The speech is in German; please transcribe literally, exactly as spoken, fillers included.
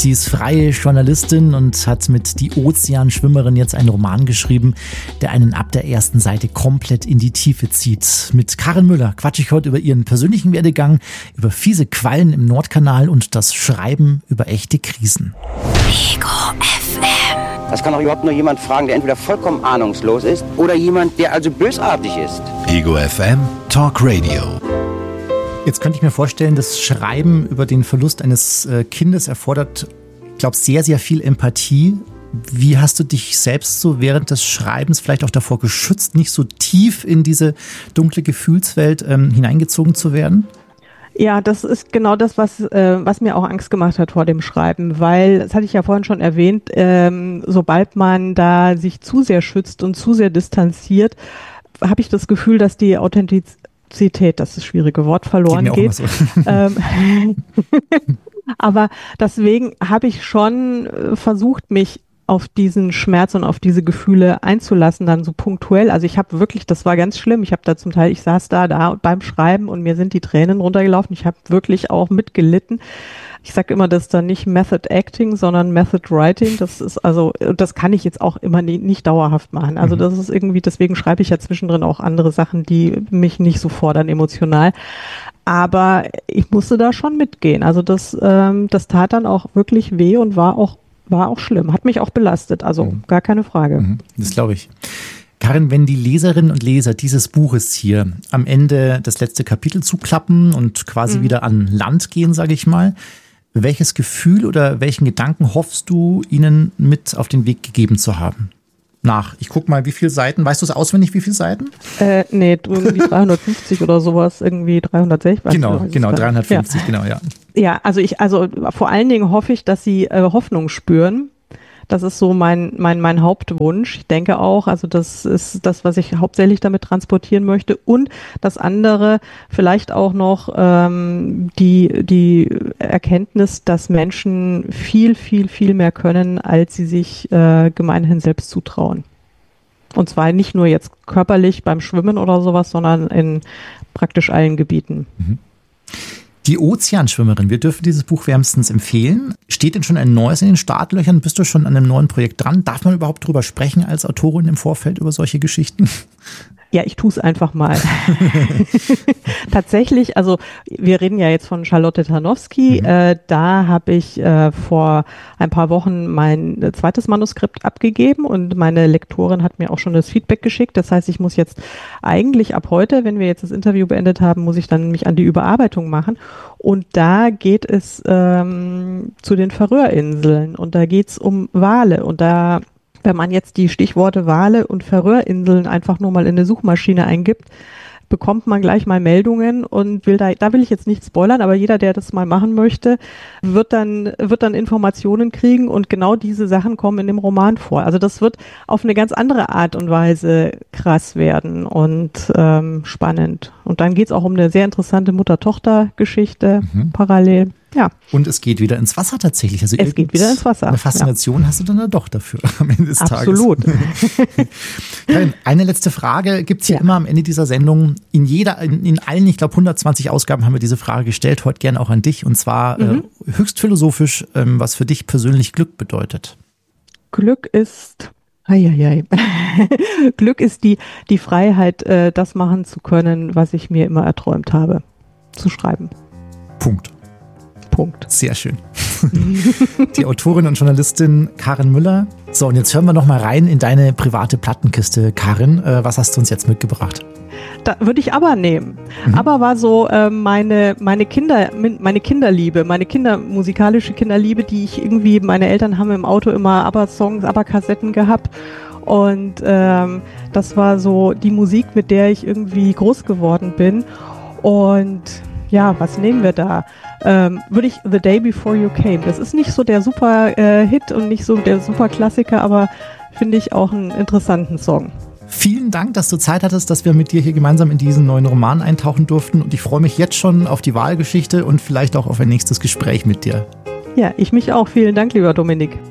Sie ist freie Journalistin und hat mit Die Ozeanschwimmerin jetzt einen Roman geschrieben, der einen ab der ersten Seite komplett in die Tiefe zieht. Mit Karin Müller quatsche ich heute über ihren persönlichen Werdegang, über fiese Quallen im Nordkanal und das Schreiben über echte Krisen. Ego F M. Das kann auch überhaupt nur jemand fragen, der entweder vollkommen ahnungslos ist oder jemand, der also bösartig ist. Ego F M Talk Radio. Jetzt könnte ich mir vorstellen, das Schreiben über den Verlust eines Kindes erfordert, ich glaube, sehr, sehr viel Empathie. Wie hast du dich selbst so während des Schreibens vielleicht auch davor geschützt, nicht so tief in diese dunkle Gefühlswelt ähm, hineingezogen zu werden? Ja, das ist genau das, was, äh, was mir auch Angst gemacht hat vor dem Schreiben, weil, das hatte ich ja vorhin schon erwähnt, ähm, sobald man da sich zu sehr schützt und zu sehr distanziert, habe ich das Gefühl, dass die Authentizität Zität, das ist das schwierige Wort, verloren geht. geht. So. Ähm, aber deswegen habe ich schon versucht, mich auf diesen Schmerz und auf diese Gefühle einzulassen, dann so punktuell. Also ich habe wirklich, das war ganz schlimm, ich habe da zum Teil, ich saß da, da beim Schreiben und mir sind die Tränen runtergelaufen. Ich habe wirklich auch mitgelitten. Ich sage immer, das ist dann nicht Method Acting, sondern Method Writing. Das ist also, das kann ich jetzt auch immer nie, nicht dauerhaft machen. Also das ist irgendwie, deswegen schreibe ich ja zwischendrin auch andere Sachen, die mich nicht so fordern emotional. Aber ich musste da schon mitgehen. Also das, ähm, das tat dann auch wirklich weh und war auch, war auch schlimm. Hat mich auch belastet. Also mhm. gar keine Frage. Mhm. Das glaube ich. Karin, wenn die Leserinnen und Leser dieses Buches hier am Ende das letzte Kapitel zuklappen und quasi mhm. wieder an Land gehen, sage ich mal, welches Gefühl oder welchen Gedanken hoffst du, ihnen mit auf den Weg gegeben zu haben? Nach, ich guck mal, wie viele Seiten, weißt du es auswendig, wie viele Seiten? Äh, nee, irgendwie dreihundertfünfzig oder sowas, irgendwie dreihundertsechzig. Genau, nicht, genau, dreihundertfünfzig, ja. Genau, ja. Ja, also ich, also vor allen Dingen hoffe ich, dass sie äh, Hoffnung spüren. Das ist so mein, mein, mein Hauptwunsch. Ich denke auch, also das ist das, was ich hauptsächlich damit transportieren möchte. Und das andere vielleicht auch noch ähm, die, die Erkenntnis, dass Menschen viel, viel, viel mehr können, als sie sich äh, gemeinhin selbst zutrauen. Und zwar nicht nur jetzt körperlich beim Schwimmen oder sowas, sondern in praktisch allen Gebieten. Mhm. Die Ozeanschwimmerin, wir dürfen dieses Buch wärmstens empfehlen. Steht denn schon ein neues in den Startlöchern? Bist du schon an einem neuen Projekt dran? Darf man überhaupt drüber sprechen als Autorin im Vorfeld über solche Geschichten? Ja, ich tue es einfach mal. Tatsächlich, also wir reden ja jetzt von Charlotte Tarnowski. Mhm. Äh, da habe ich äh, vor ein paar Wochen mein äh, zweites Manuskript abgegeben und meine Lektorin hat mir auch schon das Feedback geschickt. Das heißt, ich muss jetzt eigentlich ab heute, wenn wir jetzt das Interview beendet haben, muss ich dann mich an die Überarbeitung machen. Und da geht es ähm, zu den Färöerinseln und da geht es um Wale und da wenn man jetzt die Stichworte Wale und Färöerinseln einfach nur mal in eine Suchmaschine eingibt, bekommt man gleich mal Meldungen und will da, da will ich jetzt nicht spoilern, aber jeder, der das mal machen möchte, wird dann, wird dann Informationen kriegen und genau diese Sachen kommen in dem Roman vor. Also das wird auf eine ganz andere Art und Weise krass werden und ähm, spannend. Und dann geht's auch um eine sehr interessante Mutter-Tochter-Geschichte mhm. parallel. Ja. Und es geht wieder ins Wasser tatsächlich. Also es geht wieder ins Wasser. Eine Faszination ja. hast du dann doch dafür am Ende des Absolut. Tages. Absolut. Karin, eine letzte Frage gibt es hier ja. immer am Ende dieser Sendung. In jeder, in, in allen, ich glaube hundertzwanzig Ausgaben haben wir diese Frage gestellt, heute gerne auch an dich. Und zwar mhm. äh, höchst philosophisch, ähm, was für dich persönlich Glück bedeutet. Glück ist... Eieiei. Glück ist die, die Freiheit, äh, das machen zu können, was ich mir immer erträumt habe, zu schreiben. Punkt. Punkt. Sehr schön. Die Autorin und Journalistin Karin Müller. So, und jetzt hören wir noch mal rein in deine private Plattenkiste, Karin. Äh, was hast du uns jetzt mitgebracht? Da würde ich ABBA nehmen. Mhm. ABBA war so äh, meine, meine Kinder, meine Kinderliebe, meine Kinder, musikalische Kinderliebe, die ich irgendwie, meine Eltern haben im Auto immer ABBA-Songs, ABBA-Kassetten gehabt. Und ähm, das war so die Musik, mit der ich irgendwie groß geworden bin. Und ja, was nehmen wir da? Ähm, würde ich The Day Before You Came. Das ist nicht so der super äh, Hit und nicht so der super Klassiker, aber finde ich auch einen interessanten Song. Vielen Dank, dass du Zeit hattest, dass wir mit dir hier gemeinsam in diesen neuen Roman eintauchen durften. Und ich freue mich jetzt schon auf die Wahlgeschichte und vielleicht auch auf ein nächstes Gespräch mit dir. Ja, ich mich auch. Vielen Dank, lieber Dominik.